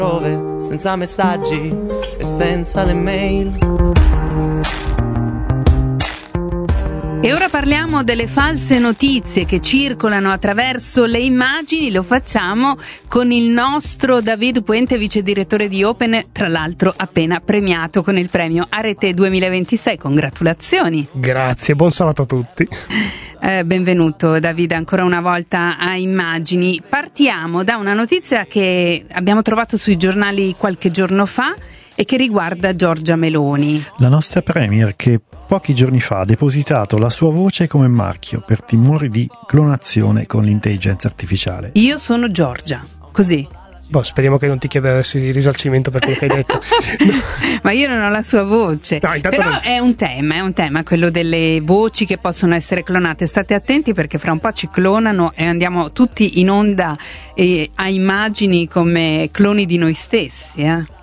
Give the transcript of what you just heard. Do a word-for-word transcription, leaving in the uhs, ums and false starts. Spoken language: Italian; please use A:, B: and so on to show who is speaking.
A: senza messaggi e senza le mail.
B: E ora parliamo delle false notizie che circolano attraverso le immagini. Lo facciamo con il nostro David Puente, vice direttore di Open, tra l'altro appena premiato con il premio Arete duemilaventisei. Congratulazioni.
C: Grazie, buon sabato a tutti.
B: Eh, benvenuto David ancora una volta a Immagini. Partiamo da una notizia che abbiamo trovato sui giornali qualche giorno fa e che riguarda Giorgia Meloni.
D: La nostra premier che pochi giorni fa ha depositato la sua voce come marchio per timori di clonazione con l'intelligenza artificiale.
B: Io sono Giorgia, così.
C: Boh, speriamo che non ti chieda adesso il risarcimento per quello che hai detto.
B: Ma io non ho la sua voce.
C: No,
B: però
C: non... è
B: un tema, è un tema quello delle voci che possono essere clonate. State attenti perché fra un po' ci clonano e andiamo tutti in onda eh, a Immagini come cloni di noi stessi, eh.